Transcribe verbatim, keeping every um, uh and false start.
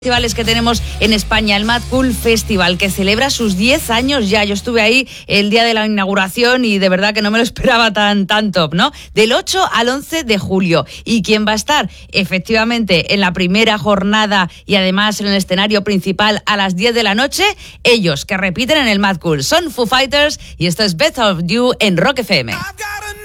Festivales que tenemos en España, el Mad Cool Festival, que celebra sus diez años ya. Yo estuve ahí el día de la inauguración y de verdad que no me lo esperaba tan, tan top, ¿no? Del ocho al once de julio. ¿Y quién va a estar? Efectivamente, en la primera jornada y además en el escenario principal a las diez de la noche, ellos que repiten en el Mad Cool. Son Foo Fighters y esto es Best of You en Rock F M.